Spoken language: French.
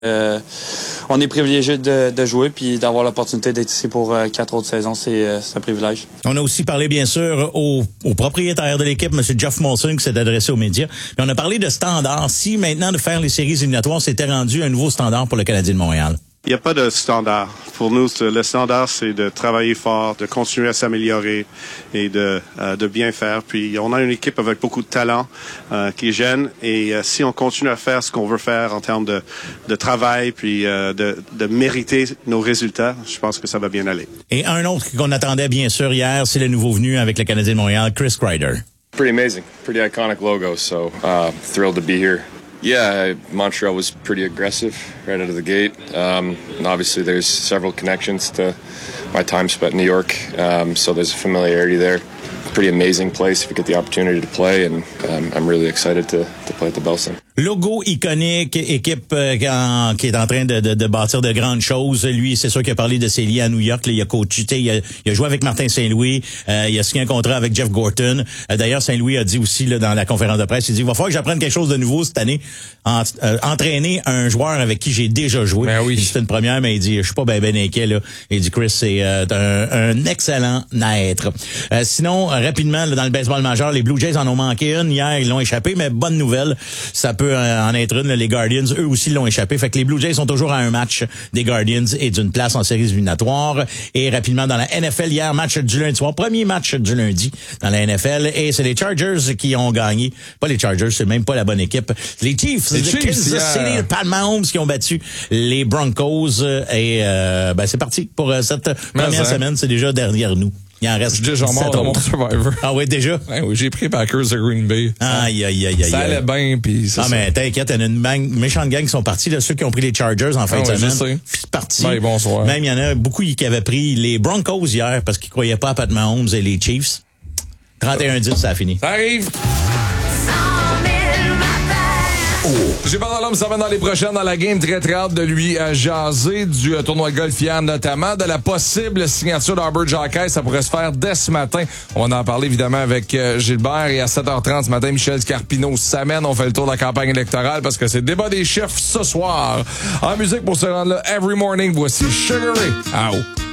On est privilégié de jouer puis d'avoir l'opportunité d'être ici pour 4 autres saisons, c'est un privilège. On a aussi parlé bien sûr au propriétaire de l'équipe, M. Jeff Molson, qui s'est adressé aux médias. Mais on a parlé de standard. Si maintenant de faire les séries éliminatoires, c'était rendu un nouveau standard pour le Canadien de Montréal. Il n'y a pas de standard. Pour nous, le standard, c'est de travailler fort, de continuer à s'améliorer et de bien faire. Puis, on a une équipe avec beaucoup de talent qui est jeune. Et si on continue à faire ce qu'on veut faire en termes de travail, puis de mériter nos résultats, je pense que ça va bien aller. Et un autre qu'on attendait bien sûr hier, c'est le nouveau venu avec le Canadien de Montréal, Chris Kreider. Pretty amazing. Pretty iconic logo. So, thrilled to be here. Yeah, Montreal was pretty aggressive right out of the gate. And obviously, there's several connections to my time spent in New York, so there's a familiarity there. Pretty amazing place if you get the opportunity to play, and I'm really excited to play at the Bell Center. Logo iconique, équipe qui est en train de bâtir de grandes choses. Lui, c'est sûr qu'il a parlé de ses liens à New York. Là, il a coaché, il a joué avec Martin Saint-Louis. Il a signé un contrat avec Jeff Gorton. D'ailleurs, Saint-Louis a dit aussi là, dans la conférence de presse, il dit il va falloir que j'apprenne quelque chose de nouveau cette année. Entraîner un joueur avec qui j'ai déjà joué. Ben oui. C'est une première, mais il dit je suis pas ben inquiet là. Il dit Chris, c'est un excellent être. Sinon, rapidement là, dans le baseball majeur, les Blue Jays en ont manqué une hier, ils l'ont échappé, mais bonne nouvelle, ça peut en être une. Là, les Guardians, eux aussi l'ont échappé. Fait que les Blue Jays sont toujours à un match des Guardians et d'une place en séries éliminatoires. Et rapidement dans la NFL hier, match du lundi soir, premier match du lundi dans la NFL, et c'est les Chargers qui ont gagné. Pas les Chargers, c'est même pas la bonne équipe. Les Chiefs, de Kansas City, le Pat Mahomes qui ont battu les Broncos. Et c'est parti pour cette première semaine. C'est déjà derrière nous. Il en reste déjà mort dans mon Survivor. Ah oui, déjà? Oui, j'ai pris Packers de Green Bay. Aïe. Ça allait bien, puis c'est ça. Mais t'inquiète, il y a une méchante gang qui sont partis, là, ceux qui ont pris les Chargers en fin de semaine. C'est parti. Bye, bonsoir. Même, il y en a beaucoup qui avaient pris les Broncos hier parce qu'ils croyaient pas à Pat Mahomes et les Chiefs. 31-10, ça a fini. Ça arrive. J'ai pas dans l'homme, ça va dans les prochaines dans la game. Très hâte de lui jaser du tournoi de golf hier, notamment de la possible signature d'Arbor Jockey. Ça pourrait se faire dès ce matin. On va en parler évidemment avec Gilbert. Et à 7h30 ce matin, Michel Scarpino s'amène. On fait le tour de la campagne électorale parce que c'est le débat des chefs ce soir. En musique pour se rendre là, every morning, voici Sugar Ray. Ow.